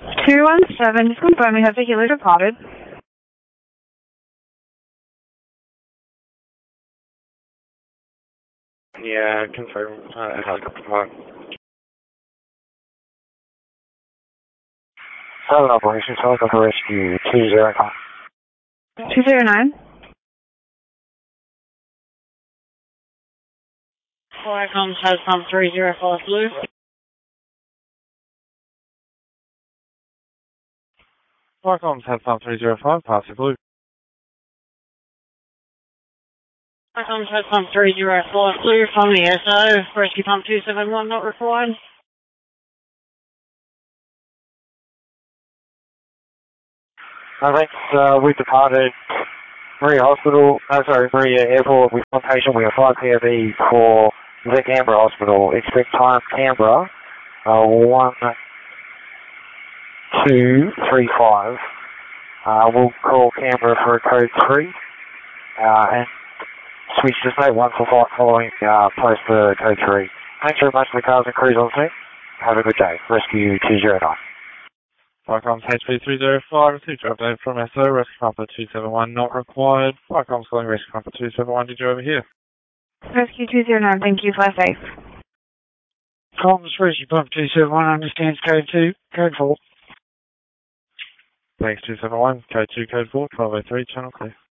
217, just confirming, has the healer departed? Yeah, confirm. Helicopter park. 7 operations, helicopter rescue 209. 209? Viacom has 305 Blue. Viacom has 305, passing blue. Viacom has 305 Blue from the SO. Rescue pump 271 not required. Thanks, we departed Maria Hospital, Maria Airport with one patient. We have 5 POV for the Canberra Hospital. Expect time Canberra, 1235. We'll call Canberra for a code 3, and switch to state 1 for flight following, post for code 3. Thanks very much to the cars and crews on scene. Have a good day. Rescue 209. Viacom's HP 305, received your update from SO, rescue pumper 271 not required. Viacom's calling rescue pumper 271, did you over here? Rescue 209, thank you, fly safe. Comms, rescue pumper 271, understands code 2, code 4. Thanks 271, code 2, code 4, 1203, channel clear.